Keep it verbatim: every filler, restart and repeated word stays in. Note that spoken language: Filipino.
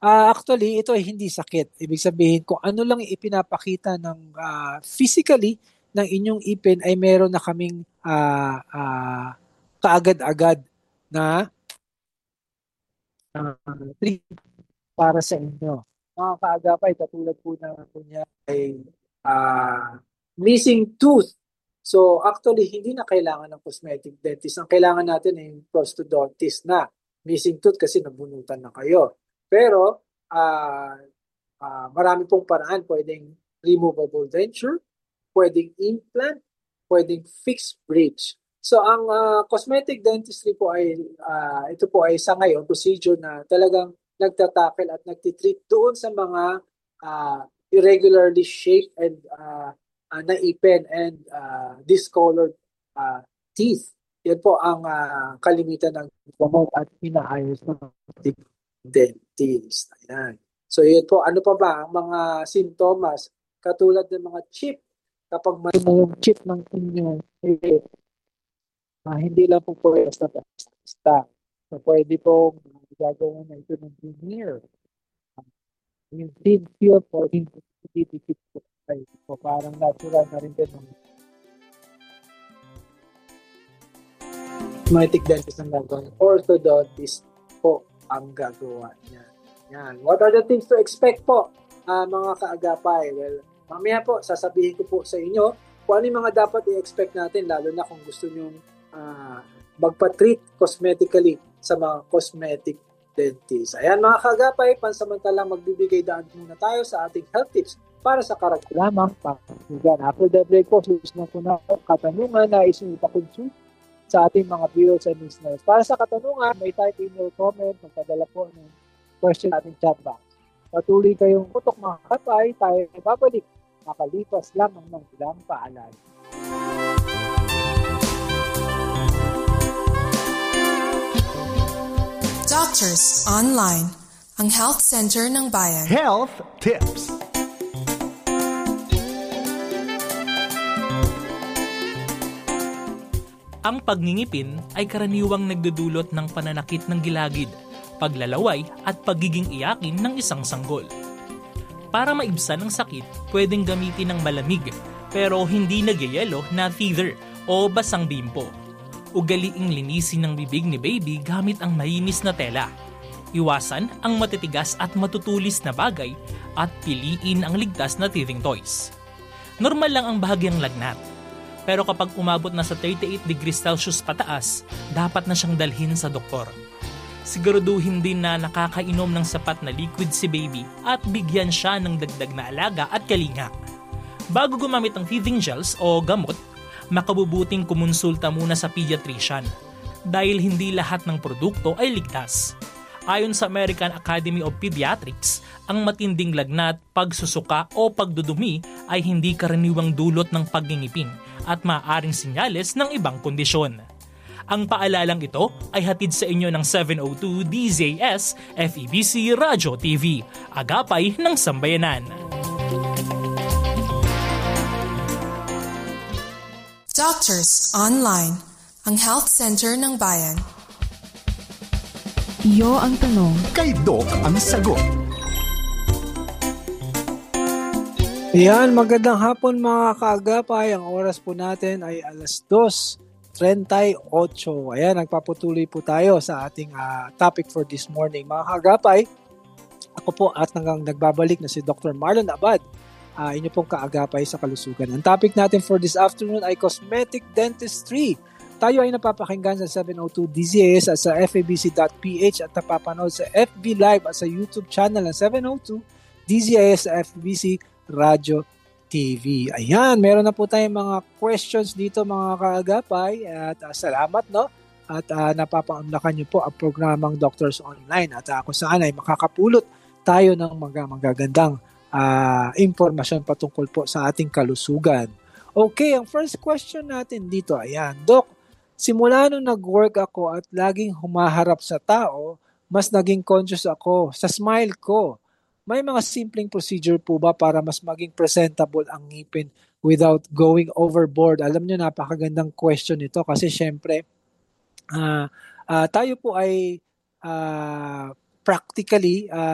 Ah, actually, ito ay hindi sakit. Ibig sabihin kung ano lang ipinapakita ng ah, physically ng inyong ipin ay meron na kaming ah, ah, kaagad-agad na ah, treatment para sa inyo. Mga kaagapay, katulad po na kunya ay ah, missing tooth. So actually, hindi na kailangan ng cosmetic dentist. Ang kailangan natin ay yung prosthodontist na missing tooth kasi nabunutan na kayo. Pero ah, ah, marami pong paraan. Pwedeng removable denture, pwedeng implant, pwedeng fixed bridge. So ang ah, cosmetic dentistry po ay ah, ito po ay sa ngayon procedure na talagang nagtatackle at nagtitreat doon sa mga ah, irregularly shaped and uh, uh, naipin and uh, discolored uh, teeth. Yan po ang uh, kalimitan ng promote at inaayos ng dentist. Ayan. So yun po, ano pa ba ang mga sintomas katulad ng mga chip kapag may yung chip ng inyong eh, uh, hindi lang po po basta basta. So pwede po gagawin na ito ng veneer. Yung thin film or didikit po tayo. So parang natural na rin din ng cosmetic dentist ang gagawin. Orthodontist po ang gagawa niya. Yan. What are the things to expect po, uh, mga kaagapay? Well, mamaya po, sasabihin ko po sa inyo kung ano yung mga dapat i-expect natin, lalo na kung gusto nyo uh, magpa-treat cosmetically sa mga cosmetic dentist. Ayan mga kaagapay, pansamantalang magbibigay daan muna tayo sa ating health tips para sa karakter lamang pangkalusugan. After the break po, susunod po na katanungan na isuipakonsult sa ating mga viewers and listeners. Para sa katanungan, may type in your comment, magpadala po ng question ating chat box. Patuloy kayong putok mga kapay, tayo ay babalik makalipas lamang ng ilang paalala. Doctors Online, ang health center ng bayan. Health Tips. Ang pagngingipin ay karaniwang nagdudulot ng pananakit ng gilagid, paglalaway at pagiging iyakin ng isang sanggol. Para maibsan ang sakit, pwedeng gamitin ng malamig pero hindi nagyayelo na feather o basang bimpo. Ugaliing linisin ng bibig ni baby gamit ang mainis na tela. Iwasan ang matitigas at matutulis na bagay at piliin ang ligtas na teething toys. Normal lang ang bahagyang lagnat. Pero kapag umabot na sa thirty-eight degrees Celsius pataas, dapat na siyang dalhin sa doktor. Siguraduhin din na nakakainom ng sapat na liquid si baby at bigyan siya ng dagdag na alaga at kalinga. Bago gumamit ng teething gels o gamot, makabubuting kumonsulta muna sa pediatrician dahil hindi lahat ng produkto ay ligtas. Ayon sa American Academy of Pediatrics, ang matinding lagnat, pagsusuka o pagdudumi ay hindi karaniwang dulot ng pagngingipin at maaaring sinyales ng ibang kondisyon. Ang paalalang ito ay hatid sa inyo ng seven oh two D Z A S F E B C Radyo T V, agapay ng sambayanan. Doctors Online, ang health center ng bayan. Iyo ang tanong, kay Doc ang sagot. Ayan, magandang hapon mga kaagapay. Ang oras po natin ay alas dos thirty-eight. Ayan, nagpaputuloy po tayo sa ating uh, topic for this morning. Mga kaagapay, ako po at hanggang nagbabalik na si Doctor Marlon Abad, uh, inyo pong kaagapay sa kalusugan. Ang topic natin for this afternoon ay cosmetic dentistry. Tayo ay napapakinggan sa seven oh two D Z A S at sa f a b c dot p h at napapanood sa F B Live at sa YouTube channel ng seven oh two D Z A S F B C Radyo T V. Ayan, meron na po tayong mga questions dito mga kaagapay at uh, salamat no at uh, napapaunlakan niyo po ang programang Doctors Online at uh, kung saan ay makakapulot tayo ng mga magagandang uh, impormasyon patungkol po sa ating kalusugan. Okay, ang first question natin dito, ayan, Doc, simula nung nag-work ako at laging humaharap sa tao, mas naging conscious ako sa smile ko. May mga simpleng procedure po ba para mas maging presentable ang ngipin without going overboard? Alam nyo, napakagandang question ito kasi syempre, uh, uh, tayo po ay uh, practically, uh,